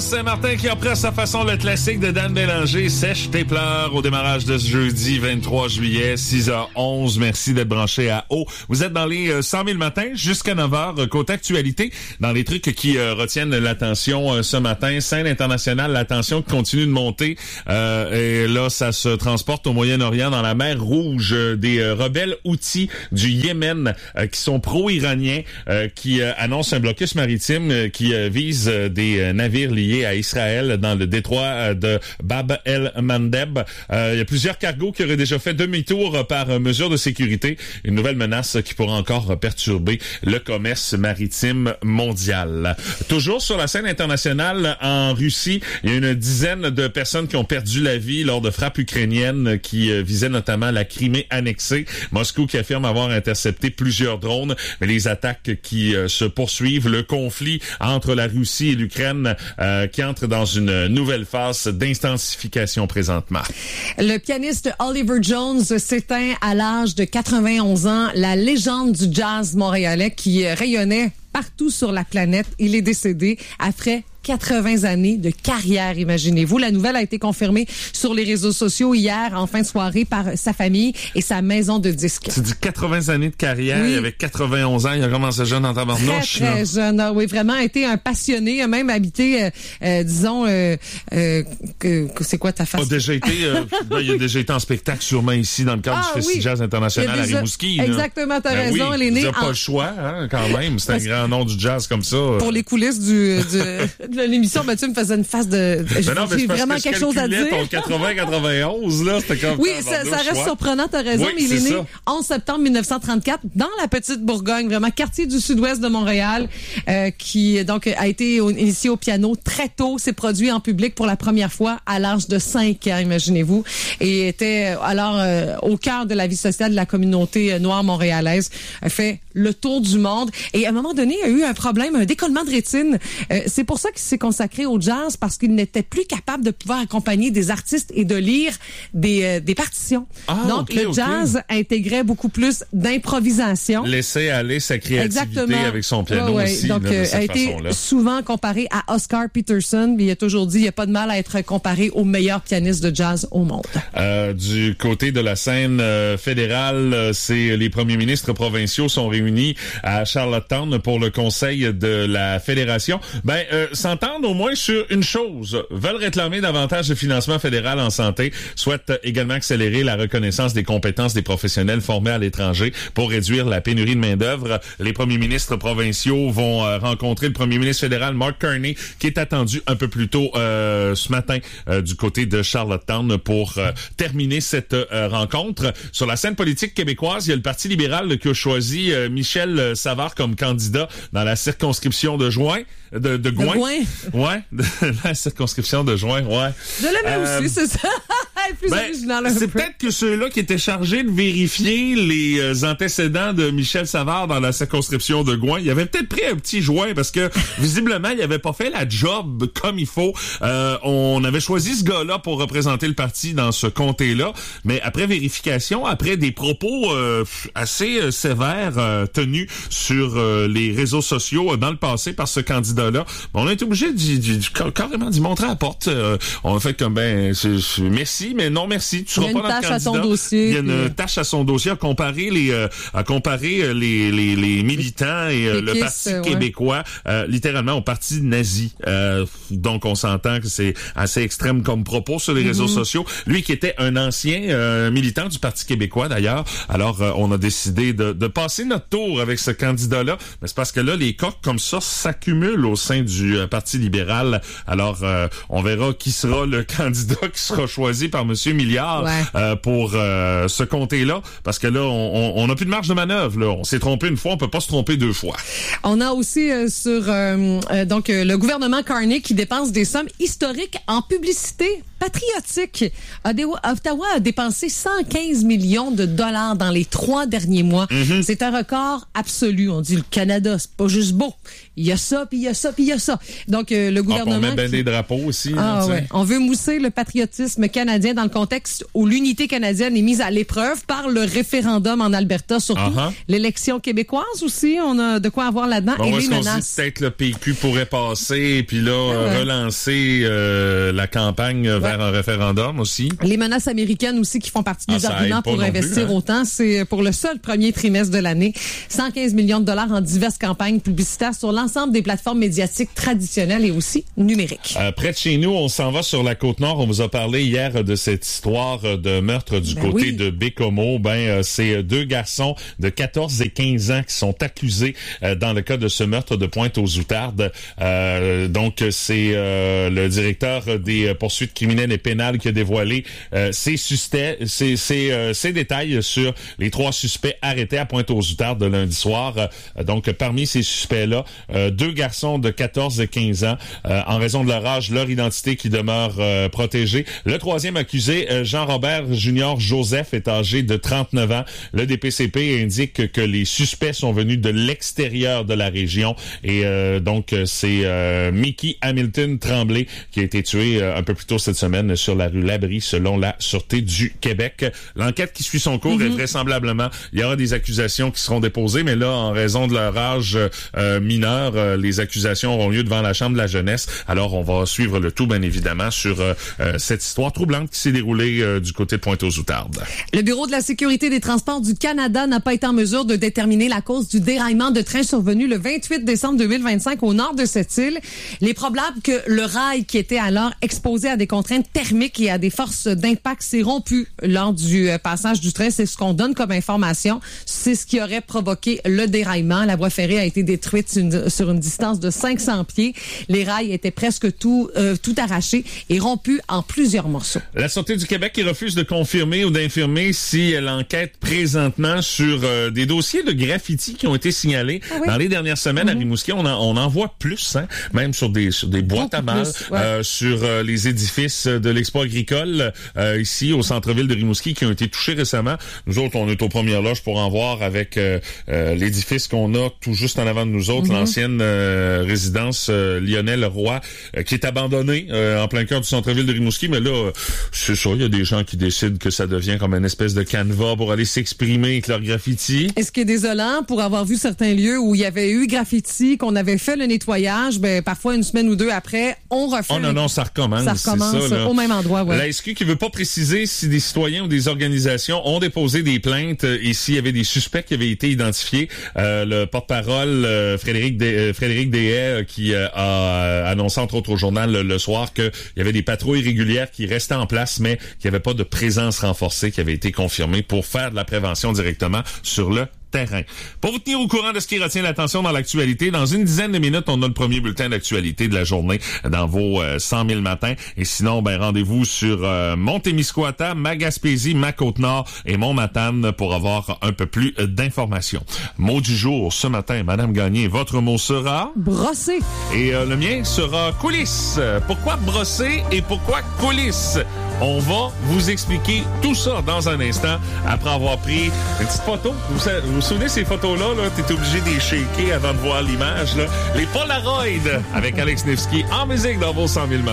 Saint-Martin qui offre à sa façon le classique de Dan Bélanger, Sèche tes pleurs, au démarrage de ce jeudi 23 juillet, 6h11. Merci d'être branché à haut. Vous êtes dans les 100 000 matins jusqu'à 9h. Côté actualité, dans les trucs qui retiennent l'attention ce matin, scène internationale, l'attention qui continue de monter. Et là, ça se transporte au Moyen-Orient, dans la mer Rouge. Des rebelles Houthis du Yémen qui sont pro-iraniens, qui annoncent un blocus maritime qui vise des navires liés à Israël dans le détroit de Bab el-Mandeb. Il y a plusieurs cargos qui auraient déjà fait demi-tour par mesure de sécurité. Une nouvelle menace qui pourra encore perturber le commerce maritime mondial. Toujours sur la scène internationale, en Russie, il y a une dizaine de personnes qui ont perdu la vie lors de frappes ukrainiennes qui visaient notamment la Crimée annexée. Moscou qui affirme avoir intercepté plusieurs drones, mais les attaques qui se poursuivent, le conflit entre la Russie et l'Ukraine qui entre dans une nouvelle phase d'intensification présentement. Le pianiste Oliver Jones s'éteint à l'âge de 91 ans, la légende du jazz montréalais qui rayonnait partout sur la planète. Il est décédé après 80 années de carrière, imaginez-vous. La nouvelle a été confirmée sur les réseaux sociaux hier, en fin de soirée, par sa famille et sa maison de disques. Tu dis 80 années de carrière, oui. Il avait 91 ans, il a commencé jeune en tabarnouche. Très jeune, oui, vraiment été un passionné, a même habité, disons, c'est quoi ta face? Il a déjà été en spectacle sûrement ici, dans le cadre du Festival Jazz International à Rimouski. Exactement, t'as raison. Oui, elle est née pas le choix, hein, quand même. C'est un grand nom du jazz comme ça. Pour les coulisses de l'émission, Mathieu me faisait une face de... J'ai vraiment quelque chose à dire. Ton 80-91, là, c'était comme... Oui, ça reste surprenant, t'as raison, mais il est né 11 septembre 1934 dans la petite Bourgogne, vraiment quartier du sud-ouest de Montréal, qui donc a été initié au piano très tôt, s'est produit en public pour la première fois à l'âge de 5 ans, imaginez-vous, et était alors au cœur de la vie sociale de la communauté noire montréalaise, a fait le tour du monde, et à un moment donné, il a eu un problème, un décollement de rétine. C'est pour ça qu'il s'est consacré au jazz, parce qu'il n'était plus capable de pouvoir accompagner des artistes et de lire des partitions. Donc, le jazz intégrait beaucoup plus d'improvisation. Laisser aller sa créativité avec son piano aussi. Donc, a été souvent comparé à Oscar Peterson, mais il a toujours dit il n'y a pas de mal à être comparé au meilleur pianiste de jazz au monde. Du côté de la scène fédérale, c'est les premiers ministres provinciaux sont réunis à Charlottetown pour le conseil de la fédération. S'entendre au moins sur une chose, veulent réclamer davantage de financement fédéral en santé, souhaitent également accélérer la reconnaissance des compétences des professionnels formés à l'étranger pour réduire la pénurie de main-d'œuvre. Les premiers ministres provinciaux vont rencontrer le premier ministre fédéral Mark Carney, qui est attendu un peu plus tôt ce matin du côté de Charlottetown pour terminer cette rencontre. Sur la scène politique québécoise, il y a le Parti libéral qui a choisi Michel Savard comme candidat dans la circonscription de Gouin. De Gouin. Ouais, la circonscription de Gouin, ouais. Je l'aimais aussi, c'est ça. Plus original c'est peut-être que ceux-là qui étaient chargés de vérifier les antécédents de Michel Savard dans la circonscription de Gouin, il avait peut-être pris un petit joint parce que visiblement, il avait pas fait la job comme il faut. On avait choisi ce gars-là pour représenter le parti dans ce comté-là, mais après vérification, après des propos assez sévères tenus sur les réseaux sociaux dans le passé par ce candidat-là, on a été obligé carrément d'y montrer à la porte. On a fait comme merci, mais non merci, tu seras pas notre candidat. Il y a une tâche à son dossier à comparer les militants et le Parti québécois littéralement au parti nazi. Donc on s'entend que c'est assez extrême comme propos sur les réseaux sociaux. Lui qui était un ancien militant du Parti québécois d'ailleurs. Alors on a décidé de passer notre tour avec ce candidat-là, mais c'est parce que là les coques comme ça s'accumulent au sein du Parti libéral. Alors on verra qui sera le candidat qui sera choisi par M. Milliard pour ce comté-là, parce que là, on n'a plus de marge de manœuvre. Là. On s'est trompé une fois, on peut pas se tromper deux fois. On a aussi le gouvernement Carney qui dépense des sommes historiques en publicité patriotique. Ottawa a dépensé 115 millions de dollars dans les 3 derniers mois. C'est un record absolu. On dit le Canada, c'est pas juste beau. il y a ça, puis il y a ça, puis il y a ça. Donc, le gouvernement... On met bien des drapeaux aussi. Ouais. On veut mousser le patriotisme canadien dans le contexte où l'unité canadienne est mise à l'épreuve par le référendum en Alberta, surtout. L'élection québécoise aussi, on a de quoi avoir là-dedans. Bon, et les menaces. Peut-être le PQ pourrait passer et puis là, relancer la campagne vers un référendum aussi. Les menaces américaines aussi qui font partie des arguments pour investir autant. C'est pour le seul premier trimestre de l'année. 115 millions de dollars en diverses campagnes publicitaires sur l'ensemble des plateformes médiatiques traditionnelles et aussi numériques. Près de chez nous, on s'en va sur la Côte-Nord. On vous a parlé hier de cette histoire de meurtre du côté de Bécomo. C'est 2 garçons de 14 et 15 ans qui sont accusés dans le cas de ce meurtre de Pointe-aux-Outardes. Donc, c'est le directeur des poursuites criminelles et pénales qui a dévoilé ces détails sur les 3 suspects arrêtés à Pointe-aux-Outardes de lundi soir. Donc, parmi ces suspects-là, 2 garçons de 14 et 15 ans, en raison de leur âge, leur identité qui demeure protégée. Le 3e accusé, Jean-Robert Junior Joseph, est âgé de 39 ans. Le DPCP indique que les suspects sont venus de l'extérieur de la région et donc c'est Mickey Hamilton Tremblay qui a été tué un peu plus tôt cette semaine sur la rue Labrie selon la Sûreté du Québec. L'enquête qui suit son cours est vraisemblablement, il y aura des accusations qui seront déposées, mais là, en raison de leur âge mineur, les accusations auront lieu devant la Chambre de la jeunesse. Alors, on va suivre le tout, bien évidemment, sur cette histoire troublante qui s'est déroulée du côté de Pointe-aux-Outardes. Le Bureau de la sécurité des transports du Canada n'a pas été en mesure de déterminer la cause du déraillement de train survenu le 28 décembre 2025 au nord de cette île. Il est probable que le rail qui était alors exposé à des contraintes thermiques et à des forces d'impact s'est rompu lors du passage du train. C'est ce qu'on donne comme information. C'est ce qui aurait provoqué le déraillement. La voie ferrée a été détruite sur une distance de 500 pieds. Les rails étaient presque tout arrachés et rompus en plusieurs morceaux. La Sûreté du Québec qui refuse de confirmer ou d'infirmer si elle enquête présentement sur des dossiers de graffiti qui ont été signalés dans les dernières semaines à Rimouski. On en voit plus, même sur des boîtes à balles, sur les édifices de l'Expo agricole ici au centre-ville de Rimouski qui ont été touchés récemment. Nous autres, on est aux premières loges pour en voir avec l'édifice qu'on a tout juste en avant de nous autres, l'ancienne résidence Lionel Roy, qui est abandonnée en plein cœur du centre-ville de Rimouski. Mais là, c'est ça, il y a des gens qui décident que ça devient comme une espèce de canevas pour aller s'exprimer avec leur graffiti. Et ce qui est désolant, pour avoir vu certains lieux où il y avait eu graffiti, qu'on avait fait le nettoyage, parfois une semaine ou 2 après, on refait. Non, ça recommence. Ça recommence ça, au même endroit, La SQ qui veut pas préciser si des citoyens ou des organisations ont déposé des plaintes et s'il y avait des suspects qui avaient été identifiés. Le porte-parole Frédéric Deshaies qui a annoncé entre autres au journal le soir qu'il y avait des patrouilles régulières qui restaient en place, mais qu'il n'y avait pas de présence renforcée qui avait été confirmée pour faire de la prévention directement sur le terrain. Pour vous tenir au courant de ce qui retient l'attention dans l'actualité, dans une dizaine de minutes, on a le premier bulletin d'actualité de la journée dans vos 100 000 matins. Et sinon, rendez-vous sur mon Témiscouata, ma Gaspésie, ma Côte-Nord et mon Matane pour avoir un peu plus d'informations. Mot du jour ce matin, Madame Gagné, votre mot sera... brosser. Et le mien sera coulisses. Pourquoi brosser et pourquoi coulisses? On va vous expliquer tout ça dans un instant après avoir pris une petite photo. Vous souvenez ces photos-là? T'es obligé de les shaker avant de voir l'image. Les Polaroid avec Alex Nevsky en musique dans vos 100 000 matins.